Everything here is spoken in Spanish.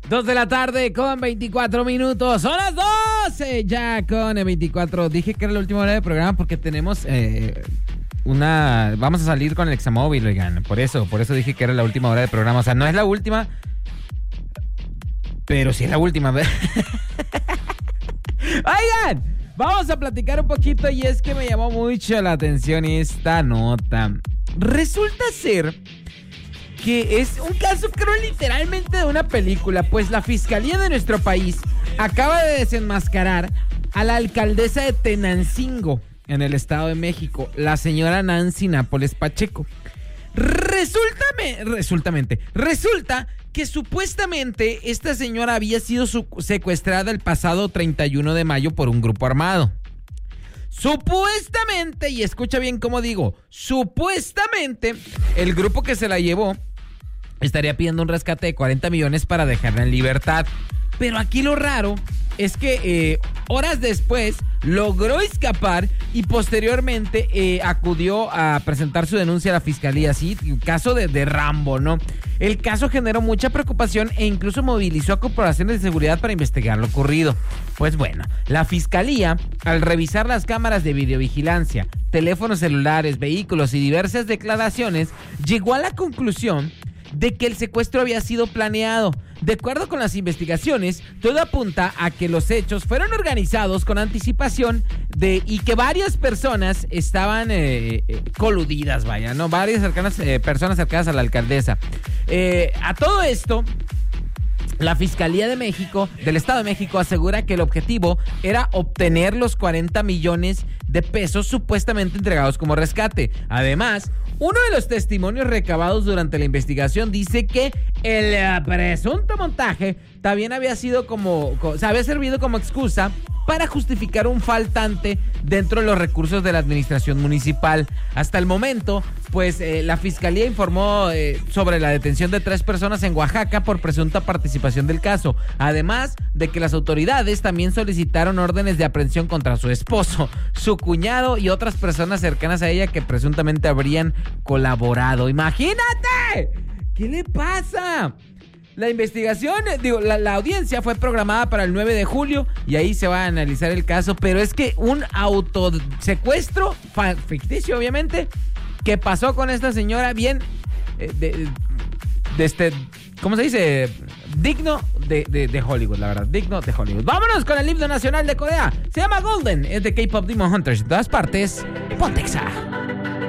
2 de la tarde con 24 minutos. Son las 12 ya con 24. Dije que era la última hora del programa porque tenemos vamos a salir con el examóvil, oigan. Por eso dije que era la última hora del programa. O sea, no es la última, pero sí es la última. Oigan, vamos a platicar un poquito y es que me llamó mucho la atención esta nota. Resulta ser que es un caso, creo, literalmente de una película, pues la fiscalía de nuestro país acaba de desenmascarar a la alcaldesa de Tenancingo, en el Estado de México, la señora Nancy Nápoles Pacheco. Resulta que supuestamente esta señora había sido secuestrada el pasado 31 de mayo por un grupo armado. Supuestamente, y escucha bien cómo digo, supuestamente el grupo que se la llevó estaría pidiendo un rescate de 40 millones para dejarla en libertad. Pero aquí lo raro es que horas después logró escapar y posteriormente acudió a presentar su denuncia a la fiscalía. Sí, caso de Rambo, ¿no? El caso generó mucha preocupación e incluso movilizó a corporaciones de seguridad para investigar lo ocurrido. Pues bueno, la fiscalía, al revisar las cámaras de videovigilancia, teléfonos celulares, vehículos y diversas declaraciones, llegó a la conclusión de que el secuestro había sido planeado. De acuerdo con las investigaciones, todo apunta a que los hechos fueron organizados con anticipación y que varias personas estaban coludidas, ¿no? Varias personas cercanas a la alcaldesa. A todo esto, la Fiscalía de México, del Estado de México, asegura que el objetivo era obtener los 40 millones de pesos supuestamente entregados como rescate. Además, uno de los testimonios recabados durante la investigación dice que el presunto montaje también había servido como excusa para justificar un faltante dentro de los recursos de la administración municipal. Hasta el momento, pues la fiscalía informó sobre la detención de 3 personas en Oaxaca por presunta participación del caso, además de que las autoridades también solicitaron órdenes de aprehensión contra su esposo, su cuñado y otras personas cercanas a ella que presuntamente habrían colaborado. ¡Imagínate! ¿Qué le pasa? La investigación, la audiencia fue programada para el 9 de julio y ahí se va a analizar el caso, pero es que un autosecuestro ficticio, obviamente, que pasó con esta señora bien, ¿cómo se dice? Digno de Hollywood, la verdad, digno de Hollywood. Vámonos con el himno nacional de Corea, se llama Golden, es de K-Pop Demon Hunters, en todas partes, Pontexa.